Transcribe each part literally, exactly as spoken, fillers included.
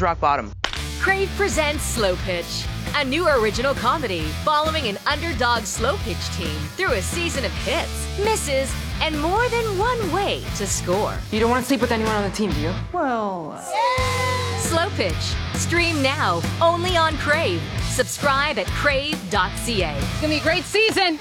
was rock bottom. Crave presents Slow Pitch, a new original comedy following an underdog slow pitch team through a season of hits, misses, and more than one way to score. You don't want to sleep with anyone on the team, do you? Well... Slow Pitch. Stream now, only on Crave. Subscribe at crave dot c a. It's gonna be a great season.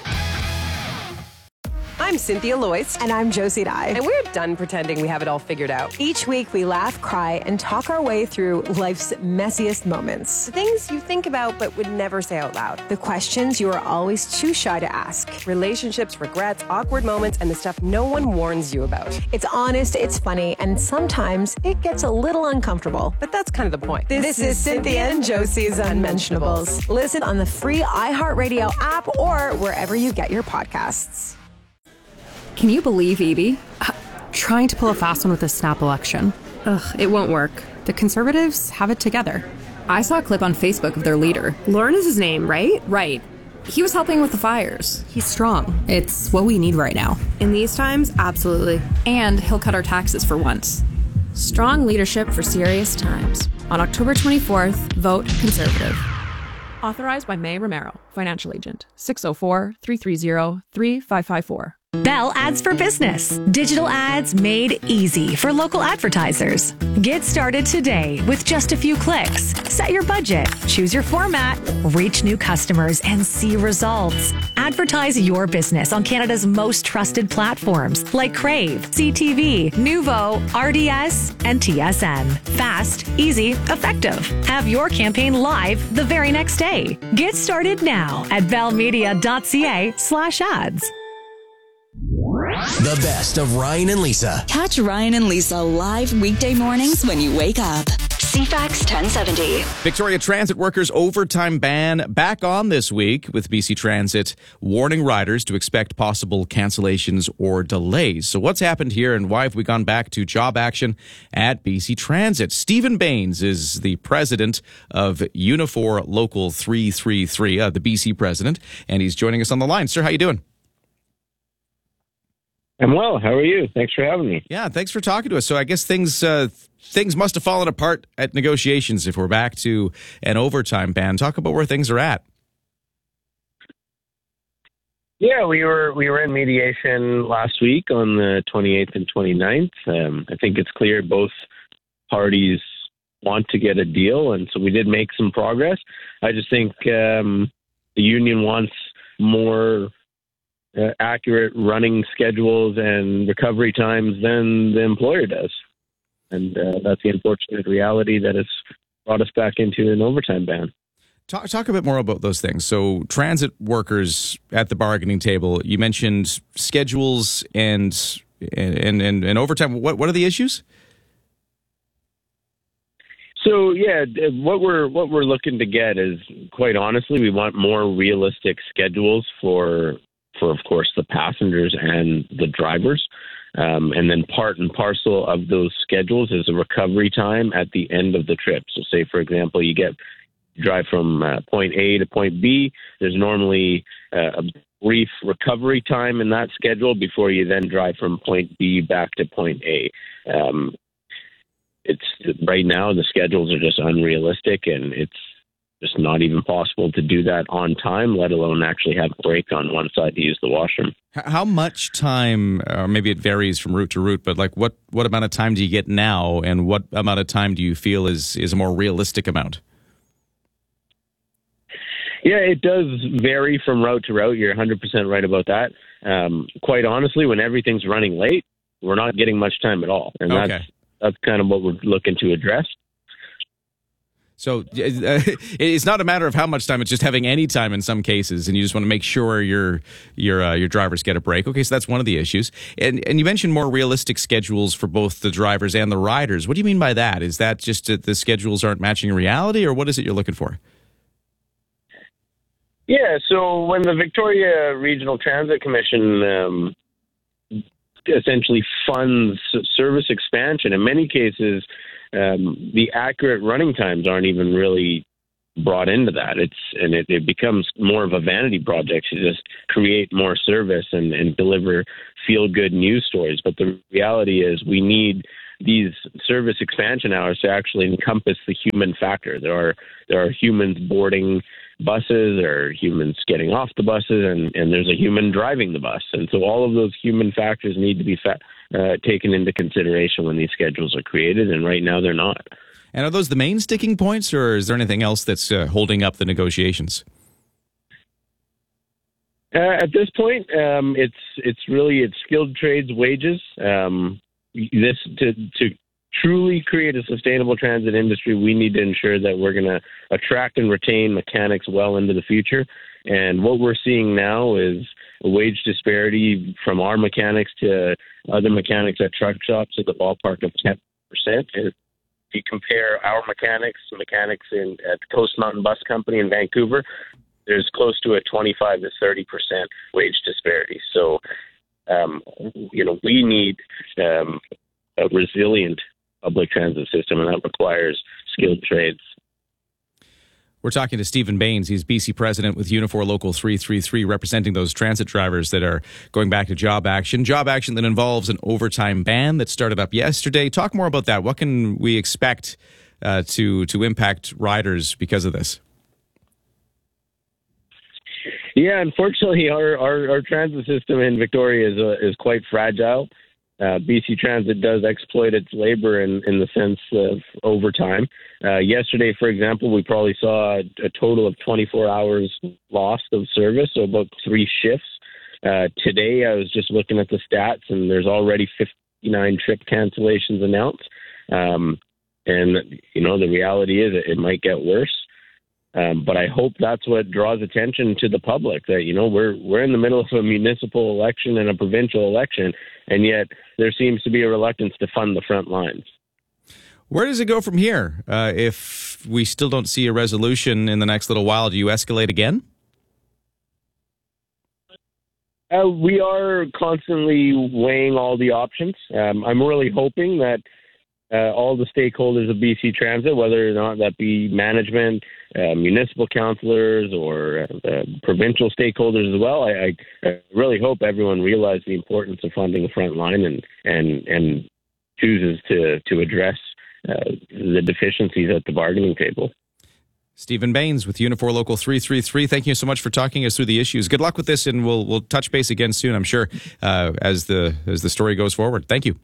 I'm Cynthia Loyce. And I'm Josie Dye. And we're done pretending we have it all figured out. Each week, we laugh, cry, and talk our way through life's messiest moments. The things you think about but would never say out loud. The questions you are always too shy to ask. Relationships, regrets, awkward moments, and the stuff no one warns you about. It's honest, it's funny, and sometimes it gets a little uncomfortable. But that's kind of the point. This, this is Cynthia and Josie's Unmentionables. Listen on the free iHeartRadio app or wherever you get your podcasts. Can you believe Edie? Uh, trying to pull a fast one with a snap election. Ugh, it won't work. The Conservatives have it together. I saw a clip on Facebook of their leader. Lauren is his name, right? Right. He was helping with the fires. He's strong. It's what we need right now. In these times, absolutely. And he'll cut our taxes for once. Strong leadership for serious times. On October twenty-fourth, vote Conservative. Authorized by May Romero, financial agent. six oh four, three three zero, three five five four. Bell Ads for Business. Digital ads made easy for local advertisers. Get started today with just a few clicks. Set your budget, choose your format, reach new customers, and see results. Advertise your business on Canada's most trusted platforms like Crave, C T V, Nuvo, R D S, and T S N. Fast, easy, effective. Have your campaign live the very next day. Get started now at bellmedia.ca slash ads. The best of Ryan and Lisa. Catch Ryan and Lisa live weekday mornings when you wake up. C FAX ten seventy. Victoria Transit workers' overtime ban back on this week, with B C Transit warning riders to expect possible cancellations or delays. So what's happened here, and why have we gone back to job action at B C Transit? Stephen Baines is the president of Unifor Local three three three, uh, the B C president, and he's joining us on the line. Sir, how you doing? I'm well. How are you? Thanks for having me. Yeah, thanks for talking to us. So I guess things uh, things must have fallen apart at negotiations if we're back to an overtime ban. Talk about where things are at. Yeah, we were we were in mediation last week on the twenty-eighth and twenty-ninth. Um, I think it's clear both parties want to get a deal, and so we did make some progress. I just think um, the union wants more Uh, accurate running schedules and recovery times than the employer does. And uh, that's the unfortunate reality that has brought us back into an overtime ban. Talk, talk a bit more about those things. So transit workers at the bargaining table, you mentioned schedules and and, and, and overtime. What, what are the issues? So, yeah, what we're what we're looking to get is, quite honestly, we want more realistic schedules for for, of course, the passengers and the drivers. Um, and then part and parcel of those schedules is a recovery time at the end of the trip. So say, for example, you get drive from uh, point A to point B. There's normally uh, a brief recovery time in that schedule before you then drive from point B back to point A. Um, it's right now the schedules are just unrealistic, and it's just not even possible to do that on time, let alone actually have a break on one side to use the washroom. How much time, or maybe it varies from route to route, but like what, what amount of time do you get now, and what amount of time do you feel is, is a more realistic amount? Yeah, it does vary from route to route. You're one hundred percent right about that. Um, quite honestly, when everything's running late, we're not getting much time at all. And okay. that's, that's kind of what we're looking to address. So uh, it's not a matter of how much time; it's just having any time in some cases, and you just want to make sure your your uh, your drivers get a break. Okay, so that's one of the issues. And and you mentioned more realistic schedules for both the drivers and the riders. What do you mean by that? Is that just that the schedules aren't matching reality, or what is it you're looking for? Yeah, so when the Victoria Regional Transit Commission um, essentially funds service expansion, in many cases, Um, the accurate running times aren't even really brought into that. It's and it, it becomes more of a vanity project to just create more service and, and deliver feel-good news stories. But the reality is we need these service expansion hours to actually encompass the human factor. There are there are humans boarding buses, there are humans getting off the buses, and, and there's a human driving the bus. And so all of those human factors need to be fa- uh, taken into consideration when these schedules are created, and right now they're not. And are those the main sticking points, or is there anything else that's uh, holding up the negotiations? Uh, at this point, um, it's it's really it's skilled trades wages. Um, this to to truly create a sustainable transit industry, we need to ensure that we're going to attract and retain mechanics well into the future. And what we're seeing now is a wage disparity from our mechanics to other mechanics at truck shops in the ballpark of ten percent. If you compare our mechanics to mechanics in at Coast Mountain Bus Company in Vancouver, there's close to a twenty-five to thirty percent wage disparity. So, um, you know, we need um, a resilient public transit system, and that requires skilled trades. We're talking to Stephen Baines. He's B C president with Unifor Local three thirty-three, representing those transit drivers that are going back to job action. Job action that involves an overtime ban that started up yesterday. Talk more about that. What can we expect uh, to to impact riders because of this? Yeah, unfortunately, our, our, our transit system in Victoria is uh, is quite fragile. Uh, B C Transit does exploit its labor in, in the sense of overtime. Uh, yesterday, for example, we probably saw a, a total of twenty-four hours lost of service, so about three shifts. Uh, today, I was just looking at the stats, and there's already fifty-nine trip cancellations announced. Um, and, you know, the reality is it, it might get worse. Um, but I hope that's what draws attention to the public, that, you know, we're we're in the middle of a municipal election and a provincial election, and yet there seems to be a reluctance to fund the front lines. Where does it go from here? Uh, if we still don't see a resolution in the next little while, do you escalate again? Uh, we are constantly weighing all the options. Um, I'm really hoping that uh, all the stakeholders of B C Transit, whether or not that be management, uh, municipal councillors, or uh, provincial stakeholders as well, I, I really hope everyone realizes the importance of funding the front line and and, and chooses to, to address uh, the deficiencies at the bargaining table. Stephen Baines with Unifor Local three thirty-three. Thank you so much for talking us through the issues. Good luck with this, and we'll we'll touch base again soon, I'm sure, uh, as the as the story goes forward. Thank you.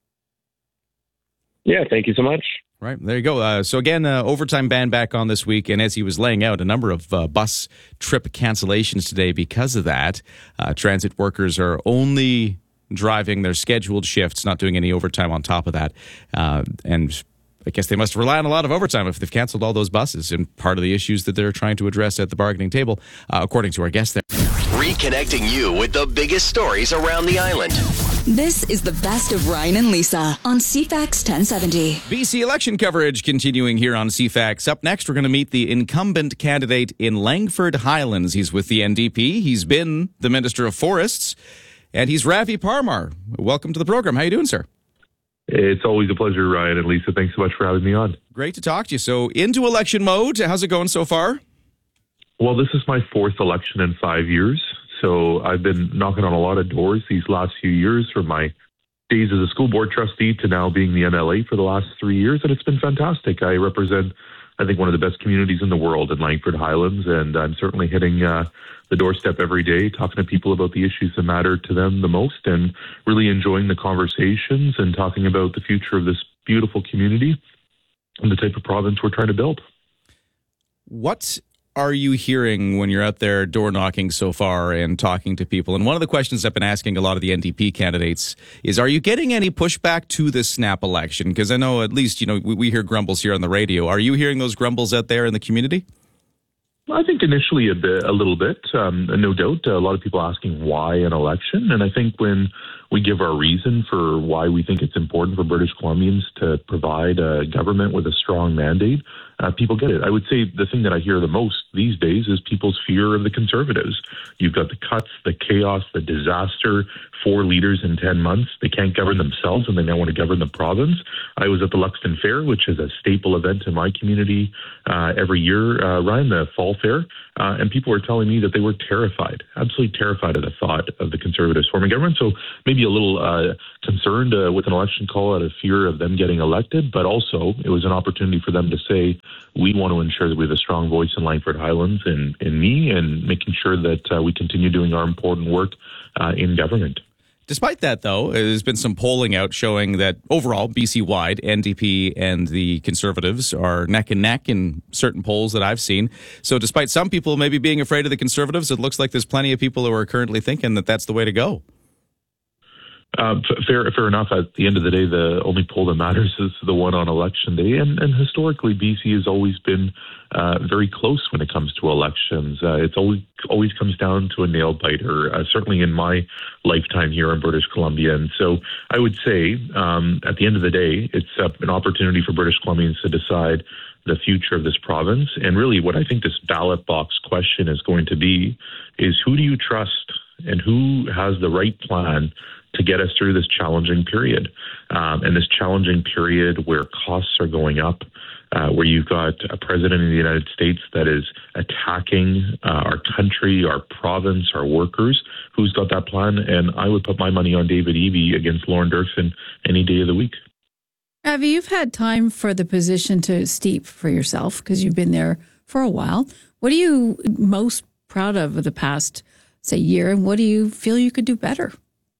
Yeah, thank you so much. Right, there you go. Uh, so again, uh, overtime ban back on this week, and as he was laying out, a number of uh, bus trip cancellations today because of that. Uh, transit workers are only driving their scheduled shifts, not doing any overtime on top of that. Uh, and I guess they must rely on a lot of overtime if they've canceled all those buses, and part of the issues that they're trying to address at the bargaining table, uh, according to our guest there. Reconnecting you with the biggest stories around the island. This is the best of Ryan and Lisa on C FAX ten seventy. B C election coverage continuing here on C FAX. Up next, we're going to meet the incumbent candidate in Langford Highlands. He's with the N D P. He's been the Minister of Forests, and he's Ravi Parmar. Welcome to the program. How you doing, sir? It's always a pleasure, Ryan and Lisa. Thanks so much for having me on. Great to talk to you. So, into election mode. How's it going so far? Well, this is my fourth election in five years. So I've been knocking on a lot of doors these last few years, from my days as a school board trustee to now being the M L A for the last three years. And it's been fantastic. I represent, I think, one of the best communities in the world in Langford Highlands. And I'm certainly hitting uh, the doorstep every day, talking to people about the issues that matter to them the most, and really enjoying the conversations and talking about the future of this beautiful community and the type of province we're trying to build. What are you hearing when you're out there door knocking so far and talking to people? And one of the questions I've been asking a lot of the N D P candidates is, are you getting any pushback to the snap election? Because I know at least, you know, we, we hear grumbles here on the radio. Are you hearing those grumbles out there in the community? I think initially a bit, a little bit, um, no doubt. A lot of people asking why an election. And I think when we give our reason for why we think it's important for British Columbians to provide a government with a strong mandate, uh, people get it. I would say the thing that I hear the most these days is people's fear of the Conservatives. You've got the cuts, the chaos, the disaster, four leaders in ten months. They can't govern themselves and they now want to govern the province. I was at the Luxton Fair, which is a staple event in my community uh, every year, uh, Ryan, the fall fair. Uh, and people were telling me that they were terrified, absolutely terrified of the thought of the Conservatives forming government. So maybe a little uh, concerned uh, with an election call out of fear of them getting elected, but also it was an opportunity for them to say, we want to ensure that we have a strong voice in Langford Highlands and in me, and making sure that uh, we continue doing our important work uh, in government. Despite that, though, there's been some polling out showing that overall, B C-wide, N D P and the Conservatives are neck and neck in certain polls that I've seen. So despite some people maybe being afraid of the Conservatives, it looks like there's plenty of people who are currently thinking that that's the way to go. Uh, fair, fair enough. At the end of the day, the only poll that matters is the one on election day. And, and historically, B C has always been uh, very close when it comes to elections. Uh, it's always always comes down to a nail biter, uh, certainly in my lifetime here in British Columbia. And so I would say um, at the end of the day, it's uh, an opportunity for British Columbians to decide the future of this province. And really what I think this ballot box question is going to be is, who do you trust and who has the right plan to get us through this challenging period, um, and this challenging period where costs are going up, uh, where you've got a president of the United States that is attacking uh, our country, our province, our workers. Who's got that plan? And I would put my money on David Eby against Lauren Dirksen any day of the week. Avi, you've had time for the position to steep for yourself because you've been there for a while. What are you most proud of of the past, say, year, and what do you feel you could do better?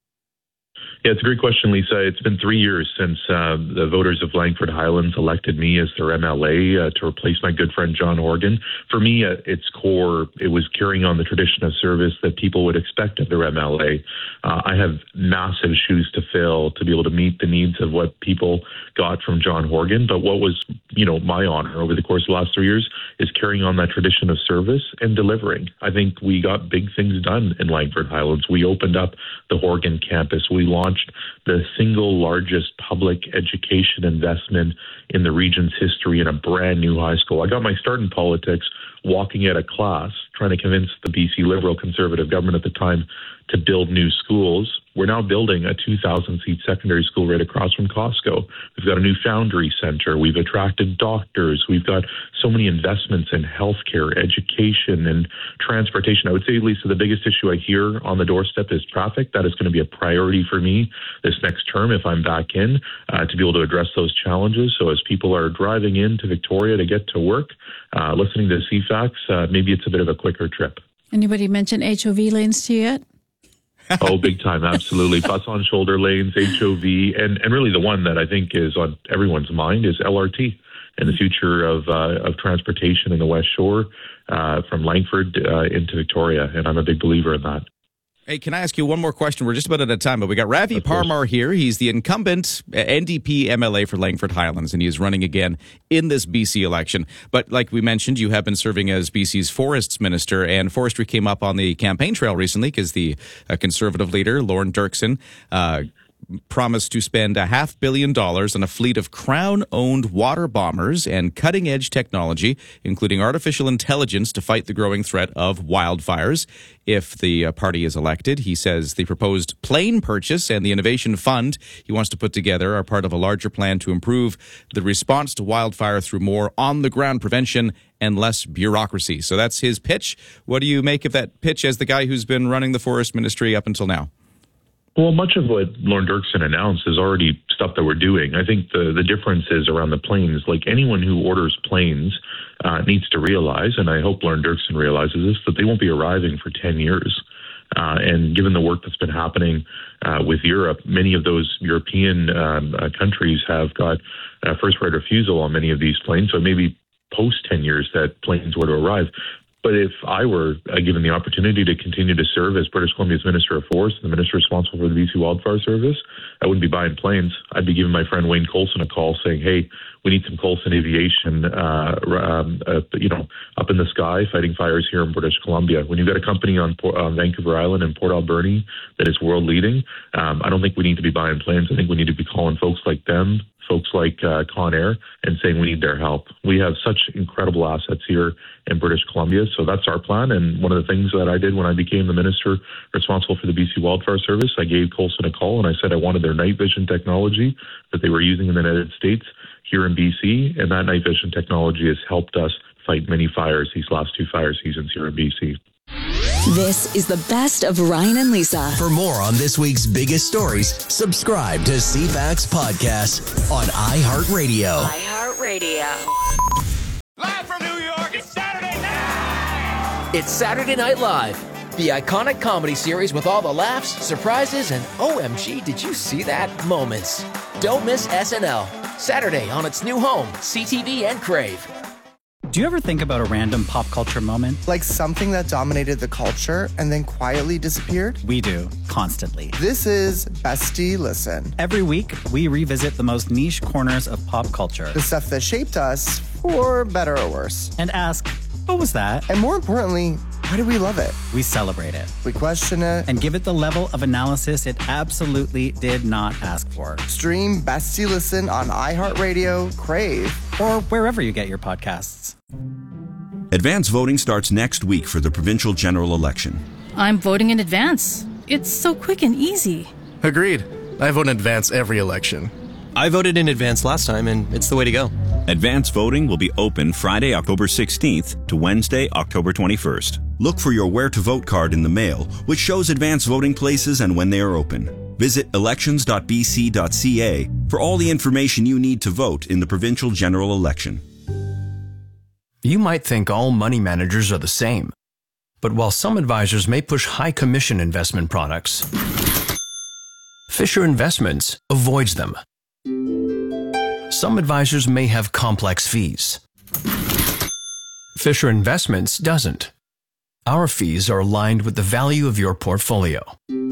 Yeah, it's a great question, Lisa. It's been three years since uh, the voters of Langford Highlands elected me as their M L A uh, to replace my good friend John Horgan. For me, at its core, it was carrying on the tradition of service that people would expect of their M L A. Uh, I have massive shoes to fill to be able to meet the needs of what people got from John Horgan. But what was, you know, my honor over the course of the last three years is carrying on that tradition of service and delivering. I think we got big things done in Langford Highlands. We opened up the Horgan campus. We launched the single largest public education investment in the region's history in a brand new high school. I got my start in politics walking at a class, trying to convince the B C Liberal Conservative government at the time to build new schools. We're now building a two thousand seat secondary school right across from Costco. We've got a new foundry center. We've attracted doctors. We've got so many investments in healthcare, education, and transportation. I would say, Lisa, the biggest issue I hear on the doorstep is traffic. That is going to be a priority for me this next term if I'm back in, uh, to be able to address those challenges. So as people are driving into Victoria to get to work, uh, listening to C FAX, uh, maybe it's a bit of a quicker trip. Anybody mention H O V lanes to you yet? Oh, big time. Absolutely. Bus on shoulder lanes, H O V, and, and really the one that I think is on everyone's mind is L R T and the future of uh, of transportation in the West Shore uh, from Langford uh, into Victoria. And I'm a big believer in that. Hey, can I ask you one more question? We're just about out of time, but we got Ravi Parmar here. He's the incumbent N D P M L A for Langford Highlands, and he is running again in this B C election. But like we mentioned, you have been serving as B C's forests minister, and forestry came up on the campaign trail recently because the uh, Conservative leader, Lauren Dirksen, uh, promised to spend a half billion dollars on a fleet of Crown-owned water bombers and cutting-edge technology, including artificial intelligence, to fight the growing threat of wildfires. If the uh, party is elected, he says the proposed plane purchase and the innovation fund he wants to put together are part of a larger plan to improve the response to wildfire through more on-the-ground prevention and less bureaucracy. So that's his pitch. What do you make of that pitch as the guy who's been running the forest ministry up until now? Well, much of what Lauren Dirksen announced is already stuff that we're doing. I think the, the difference is around the planes. Like anyone who orders planes uh, needs to realize, and I hope Lauren Dirksen realizes this, that they won't be arriving for ten years. Uh, and given the work that's been happening uh, with Europe, many of those European um, uh, countries have got uh, first right refusal on many of these planes. So maybe post ten years that planes were to arrive. But if I were uh, given the opportunity to continue to serve as British Columbia's Minister of Forest and the Minister responsible for the B C Wildfire Service, I wouldn't be buying planes. I'd be giving my friend Wayne Coulson a call saying, hey, we need some Coulson aviation, uh, um, uh, you know, up in the sky fighting fires here in British Columbia. When you've got a company on Port, uh, Vancouver Island and Port Alberni that is world leading, um, I don't think we need to be buying planes. I think we need to be calling folks like them, folks like uh, Conair and saying we need their help. We have such incredible assets here in British Columbia, so that's our plan. And one of the things that I did when I became the minister responsible for the B C Wildfire Service, I gave Coulson a call and I said I wanted their night vision technology that they were using in the United States here in B C, and that night vision technology has helped us fight many fires these last two fire seasons here in B C. This is the best of Ryan and Lisa. For more on this week's biggest stories, subscribe to C FAX Podcast on iHeartRadio. iHeartRadio. Live from New York, it's Saturday night! It's Saturday Night Live, the iconic comedy series with all the laughs, surprises, and O M G, did you see that moments. Don't miss S N L, Saturday on its new home, C T V and Crave. Do you ever think about a random pop culture moment? Like something that dominated the culture and then quietly disappeared? We do, constantly. This is Bestie Listen. Every week, we revisit the most niche corners of pop culture. The stuff that shaped us, for better or worse. And ask, what was that? And more importantly, why do we love it? We celebrate it. We question it. And give it the level of analysis it absolutely did not ask for. Stream Bestie Listen on iHeartRadio, Crave, or wherever you get your podcasts. Advance voting starts next week for the provincial general election. I'm voting in advance. It's so quick and easy. Agreed. I vote in advance every election. I voted in advance last time, and it's the way to go. Advance voting will be open Friday, October sixteenth to Wednesday, October twenty-first. Look for your Where to Vote card in the mail, which shows advance voting places and when they are open. Visit elections dot b c dot c a for all the information you need to vote in the provincial general election. You might think all money managers are the same, but while some advisors may push high commission investment products, Fisher Investments avoids them. Some advisors may have complex fees. Fisher Investments doesn't. Our fees are aligned with the value of your portfolio.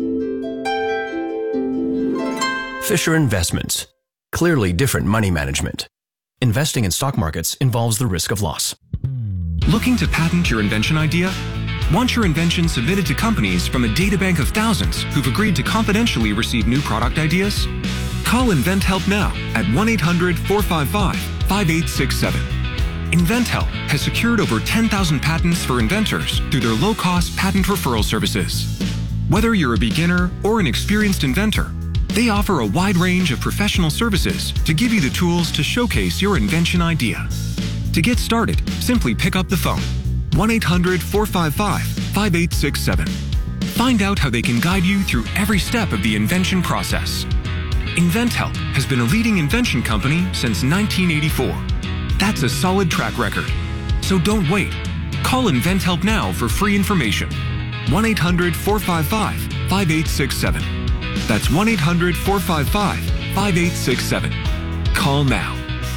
Fisher Investments. Clearly different money management. Investing in stock markets involves the risk of loss. Looking to patent your invention idea? Want your invention submitted to companies from a databank of thousands who've agreed to confidentially receive new product ideas? Call InventHelp now at one eight hundred four five five five eight six seven. InventHelp has secured over ten thousand patents for inventors through their low-cost patent referral services. Whether you're a beginner or an experienced inventor, they offer a wide range of professional services to give you the tools to showcase your invention idea. To get started, simply pick up the phone, one eight hundred four five five five eight six seven. Find out how they can guide you through every step of the invention process. InventHelp has been a leading invention company since nineteen eighty-four. That's a solid track record. So don't wait. Call InventHelp now for free information. one eight hundred four five five five eight six seven. That's one eight hundred four five five five eight six seven. Call now.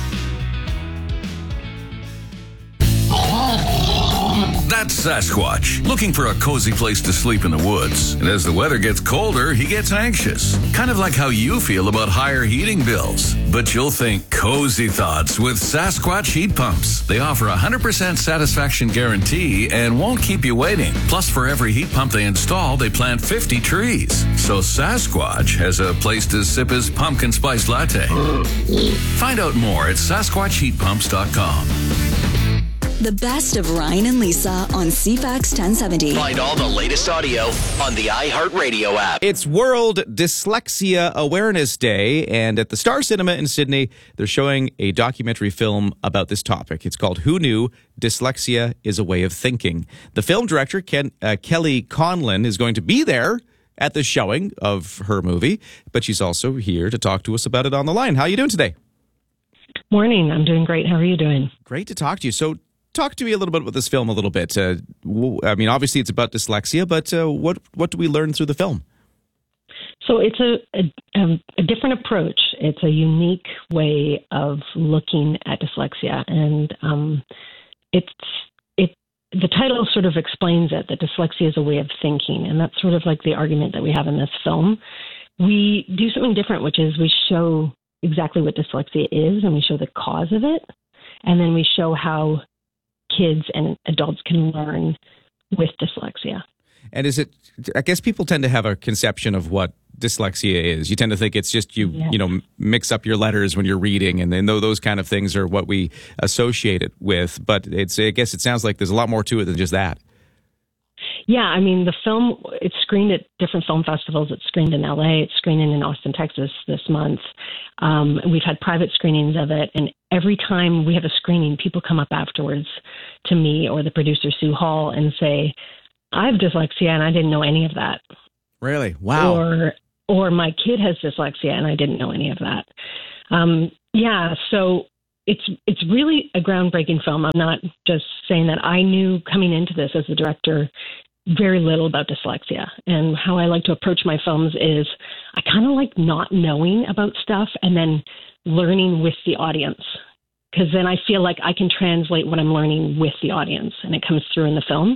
That's Sasquatch, looking for a cozy place to sleep in the woods. And as the weather gets colder, he gets anxious. Kind of like how you feel about higher heating bills. But you'll think cozy thoughts with Sasquatch heat pumps. They offer a one hundred percent satisfaction guarantee and won't keep you waiting. Plus, for every heat pump they install, they plant fifty trees. So Sasquatch has a place to sip his pumpkin spice latte. Find out more at sasquatch heat pumps dot com. The best of Ryan and Lisa on C FAX ten seventy. Find all the latest audio on the iHeartRadio app. It's World Dyslexia Awareness Day, and at the Star Cinema in Sydney, they're showing a documentary film about this topic. It's called Who Knew? Dyslexia is a Way of Thinking. The film director, Ken, uh, Kelly Conlon, is going to be there at the showing of her movie, but she's also here to talk to us about it on the line. How are you doing today? Morning. I'm doing great. How are you doing? Great to talk to you. So talk to me a little bit about this film a little bit. Uh, I mean, obviously it's about dyslexia, but uh, what what do we learn through the film? So it's a, a, a different approach. It's a unique way of looking at dyslexia. And um, it's it the title sort of explains it, that dyslexia is a way of thinking. And that's sort of like the argument that we have in this film. We do something different, which is we show exactly what dyslexia is, and we show the cause of it. And then we show how kids and adults can learn with dyslexia. And is it, I guess people tend to have a conception of what dyslexia is. You tend to think it's just you, yes. you know, mix up your letters when you're reading, and then those kind of things are what we associate it with. But it's, I guess it sounds like there's a lot more to it than just that. Yeah, I mean, the film, it's screened at different film festivals. It's screened in L A. It's screening in Austin, Texas this month. Um, we've had private screenings of it. And every time we have a screening, people come up afterwards to me or the producer, Sue Hall, and say, I have dyslexia and I didn't know any of that. Really? Wow. Or, or my kid has dyslexia and I didn't know any of that. Um, yeah, so it's it's really a groundbreaking film. I'm not just saying that. I knew coming into this as a director very little about dyslexia, and how I like to approach my films is I kind of like not knowing about stuff and then learning with the audience, because then I feel like I can translate what I'm learning with the audience and it comes through in the film.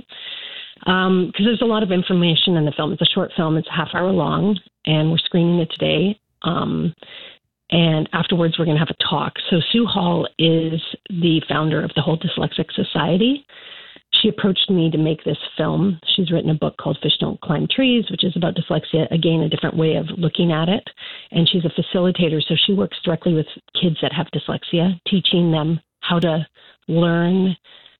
Um, because there's a lot of information in the film. It's a short film. It's a half hour long, and we're screening it today. Um, and afterwards, we're going to have a talk. So Sue Hall is the founder of the Whole Dyslexic Society. She approached me to make this film. She's written a book called Fish Don't Climb Trees, which is about dyslexia, again, a different way of looking at it. And she's a facilitator, so she works directly with kids that have dyslexia, teaching them how to learn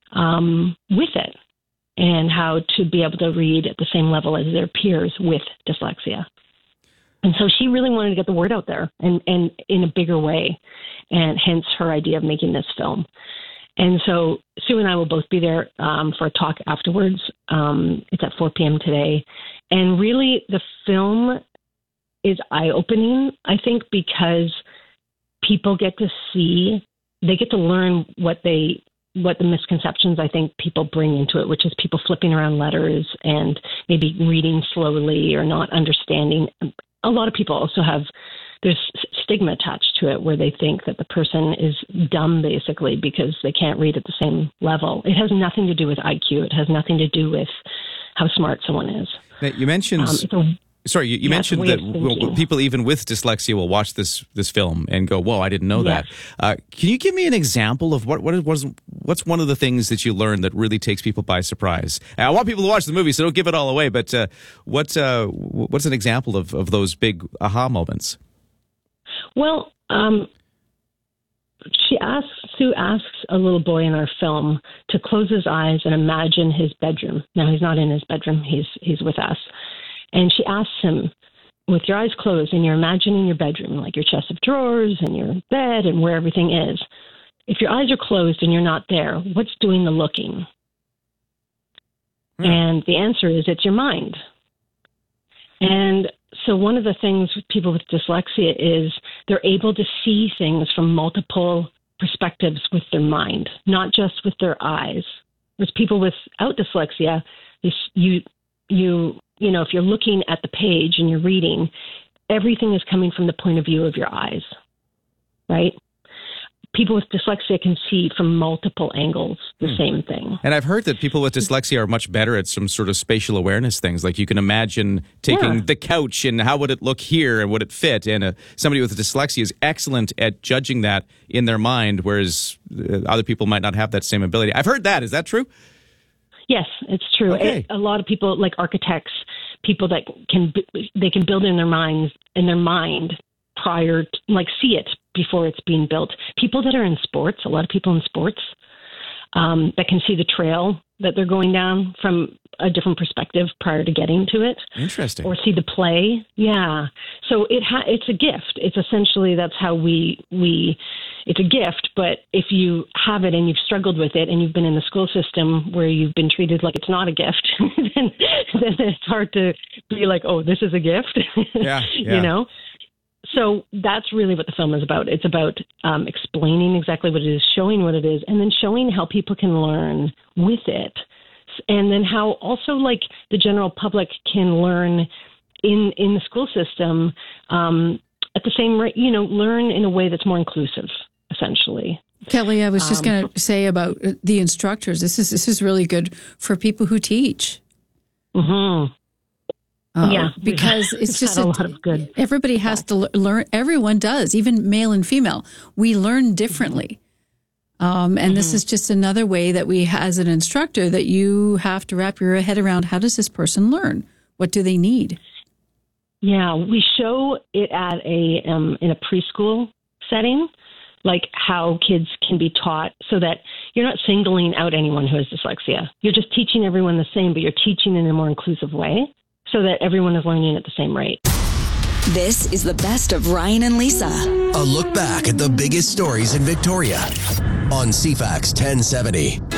um, with it and how to be able to read at the same level as their peers with dyslexia. And so she really wanted to get the word out there and, and in a bigger way, and hence her idea of making this film. And so Sue and I will both be there um, for a talk afterwards. Um, it's at four p.m. today. And really, the film is eye-opening, I think, because people get to see, they get to learn what they, what the misconceptions I think people bring into it, which is people flipping around letters and maybe reading slowly or not understanding. A lot of people also have, there's stigma attached to it where they think that the person is dumb basically because they can't read at the same level. It has nothing to do with I Q. It has nothing to do with how smart someone is. Now, you mentioned, um, a, sorry, you, you yeah, mentioned that well, people even with dyslexia will watch this this film and go, whoa, I didn't know yes. that. Uh, can you give me an example of what, what was, what's one of the things that you learned that really takes people by surprise? I want people to watch the movie, so don't give it all away, but uh, what, uh, what's an example of, of those big aha moments? Well, um, she asks, Sue asks a little boy in our film to close his eyes and imagine his bedroom. Now, he's not in his bedroom. He's, he's with us. And she asks him, with your eyes closed and you're imagining your bedroom, like your chest of drawers and your bed and where everything is. If your eyes are closed and you're not there, what's doing the looking? Hmm. And the answer is it's your mind. And so one of the things with people with dyslexia is they're able to see things from multiple perspectives with their mind, not just with their eyes. Whereas people without dyslexia, you, you, you, you know, if you're looking at the page and you're reading, everything is coming from the point of view of your eyes, right? People with dyslexia can see from multiple angles the hmm. same thing. And I've heard that people with dyslexia are much better at some sort of spatial awareness things. Like you can imagine taking yeah. the couch and how would it look here and would it fit? And uh, somebody with dyslexia is excellent at judging that in their mind, whereas uh, other people might not have that same ability. I've heard that. Is that true? Yes, it's true. Okay. It, a lot of people, like architects, people that can they can build in their minds in their mind prior to, like see it before it's being built. People that are in sports, a lot of people in sports um, that can see the trail that they're going down from a different perspective prior to getting to it. Interesting. Or see the play. Yeah. So it ha- it's a gift. It's essentially, that's how we, we, it's a gift, but if you have it and you've struggled with it and you've been in the school system where you've been treated like it's not a gift, then, then it's hard to be like, oh, this is a gift. Yeah, yeah. You know? So that's really what the film is about. It's about um, explaining exactly what it is, showing what it is, and then showing how people can learn with it. And then how also like the general public can learn in, in the school system um, at the same rate, you know, learn in a way that's more inclusive, essentially. Kelly, I was just Um, going to say about the instructors. This is this is really good for people who teach. Mm-hmm. Uh, yeah, because we've it's just had a, a lot of good. Everybody has to le- learn. Everyone does, even male and female. We learn differently, um, and mm-hmm. this is just another way that we, as an instructor, that you have to wrap your head around. How does this person learn? What do they need? Yeah, we show it at a um, in a preschool setting, like how kids can be taught so that you're not singling out anyone who has dyslexia. You're just teaching everyone the same, but you're teaching in a more inclusive way so that everyone is learning at the same rate. This is the best of Ryan and Lisa. A look back at the biggest stories in Victoria on C FAX ten seventy.